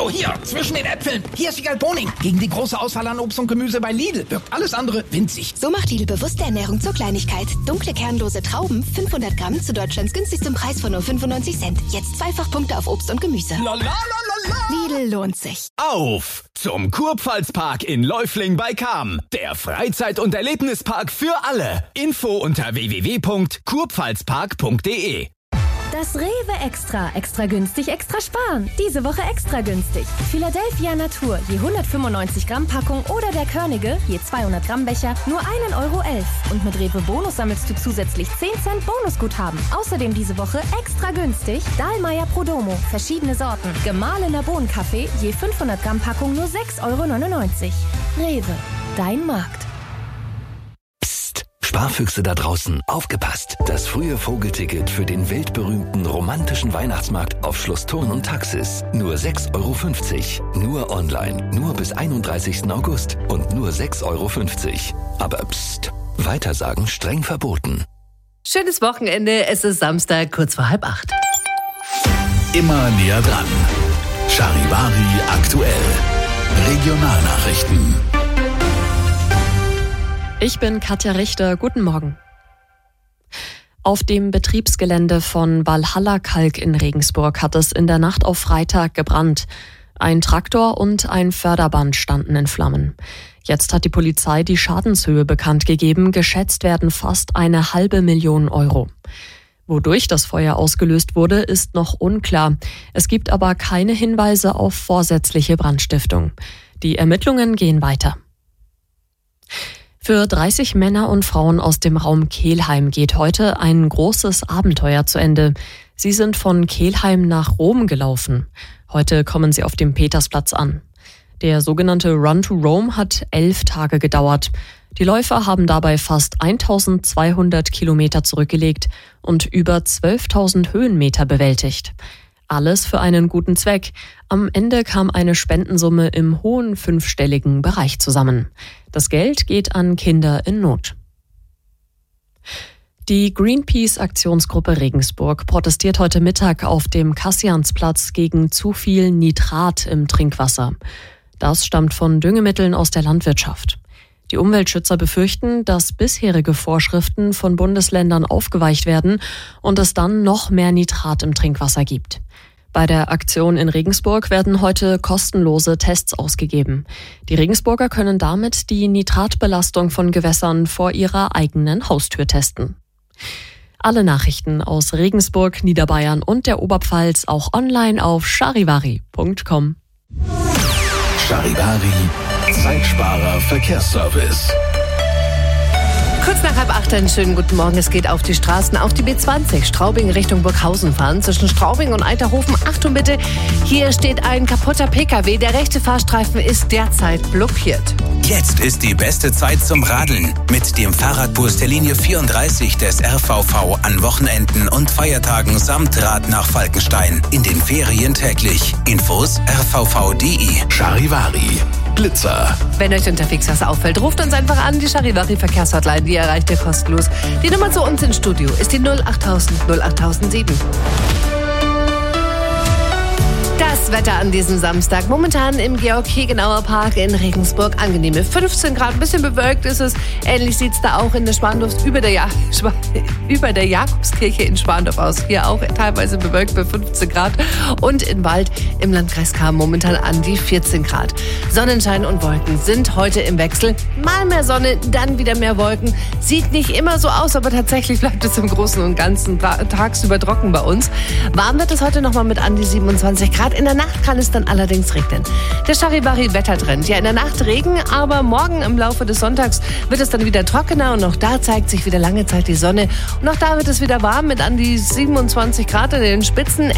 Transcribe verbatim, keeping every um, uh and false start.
Oh, hier, zwischen den Äpfeln. Hier ist Wiegald Boning. Gegen die große Auswahl an Obst und Gemüse bei Lidl wirkt alles andere winzig. So macht Lidl bewusste Ernährung zur Kleinigkeit. Dunkle, kernlose Trauben, fünfhundert Gramm zu Deutschlands günstigstem Preis von nur fünfundneunzig Cent. Jetzt zweifach Punkte auf Obst und Gemüse. La, la, la, la, la. Lidl lohnt sich. Auf zum Kurpfalzpark in Läufling bei Cham. Der Freizeit- und Erlebnispark für alle. Info unter w w w punkt kurpfalzpark punkt d e. Das Rewe Extra. Extra günstig, extra sparen. Diese Woche extra günstig. Philadelphia Natur, je hundertfünfundneunzig Gramm Packung oder der Körnige, je zweihundert Gramm Becher, nur ein Euro elf. Und mit Rewe Bonus sammelst du zusätzlich zehn Cent Bonusguthaben. Außerdem diese Woche extra günstig Dahlmeier Prodomo, verschiedene Sorten. Gemahlener Bohnenkaffee, je fünfhundert Gramm Packung nur sechs Euro neunundneunzig. Rewe, dein Markt. Sparfüchse da draußen, aufgepasst! Das frühe Vogelticket für den weltberühmten romantischen Weihnachtsmarkt auf Schloss Thurn und Taxis. Nur sechs Euro fünfzig. Nur online. Nur bis einunddreißigsten August. Und nur sechs Euro fünfzig. Aber psst. Weitersagen streng verboten. Schönes Wochenende. Es ist Samstag, kurz vor halb acht. Immer näher dran. Charivari aktuell. Regionalnachrichten. Ich bin Katja Richter. Guten Morgen. Auf dem Betriebsgelände von Valhalla Kalk in Regensburg hat es in der Nacht auf Freitag gebrannt. Ein Traktor und ein Förderband standen in Flammen. Jetzt hat die Polizei die Schadenshöhe bekannt gegeben. Geschätzt werden fast eine halbe Million Euro. Wodurch das Feuer ausgelöst wurde, ist noch unklar. Es gibt aber keine Hinweise auf vorsätzliche Brandstiftung. Die Ermittlungen gehen weiter. Für dreißig Männer und Frauen aus dem Raum Kelheim geht heute ein großes Abenteuer zu Ende. Sie sind von Kelheim nach Rom gelaufen. Heute kommen sie auf dem Petersplatz an. Der sogenannte Run to Rome hat elf Tage gedauert. Die Läufer haben dabei fast eintausendzweihundert Kilometer zurückgelegt und über zwölftausend Höhenmeter bewältigt. Alles für einen guten Zweck. Am Ende kam eine Spendensumme im hohen fünfstelligen Bereich zusammen. Das Geld geht an Kinder in Not. Die Greenpeace-Aktionsgruppe Regensburg protestiert heute Mittag auf dem Kassiansplatz gegen zu viel Nitrat im Trinkwasser. Das stammt von Düngemitteln aus der Landwirtschaft. Die Umweltschützer befürchten, dass bisherige Vorschriften von Bundesländern aufgeweicht werden und es dann noch mehr Nitrat im Trinkwasser gibt. Bei der Aktion in Regensburg werden heute kostenlose Tests ausgegeben. Die Regensburger können damit die Nitratbelastung von Gewässern vor ihrer eigenen Haustür testen. Alle Nachrichten aus Regensburg, Niederbayern und der Oberpfalz auch online auf charivari punkt com. Charivari, Zeitsparer Verkehrsservice. Kurz nach halb acht einen schönen guten Morgen. Es geht auf die Straßen, auf die B zwanzig, Straubing Richtung Burghausen fahren. Zwischen Straubing und Eiterhofen, Achtung bitte, hier steht ein kaputter P K W. Der rechte Fahrstreifen ist derzeit blockiert. Jetzt ist die beste Zeit zum Radeln. Mit dem Fahrradbus der Linie vierunddreißig des R V V an Wochenenden und Feiertagen samt Rad nach Falkenstein. In den Ferien täglich. Infos r v v punkt d e. Charivari, Blitzer. Wenn euch unterwegs was auffällt, ruft uns einfach an, die Charivari Verkehrshotline, die erreicht ihr kostenlos. Die Nummer zu uns ins Studio ist die null achttausend null achttausendsieben. Das Wetter an diesem Samstag. Momentan im Georg-Hegenauer Park in Regensburg. Angenehme fünfzehn Grad. Ein bisschen bewölkt ist es. Ähnlich sieht es da auch in der Schwandorf über der, ja- über der Jakobskirche in Schwandorf aus. Hier auch teilweise bewölkt bei fünfzehn Grad. Und in Wald im Landkreis Cham momentan an die vierzehn Grad. Sonnenschein und Wolken sind heute im Wechsel. Mal mehr Sonne, dann wieder mehr Wolken. Sieht nicht immer so aus, aber tatsächlich bleibt es im Großen und Ganzen tagsüber trocken bei uns. Warm wird es heute nochmal mit an die siebenundzwanzig Grad. In der Nacht kann es dann allerdings regnen. Der Charivari-Wettertrend. Ja, in der Nacht Regen, aber morgen im Laufe des Sonntags wird es dann wieder trockener und auch da zeigt sich wieder lange Zeit die Sonne. Und auch da wird es wieder warm mit an die siebenundzwanzig Grad in den Spitzen.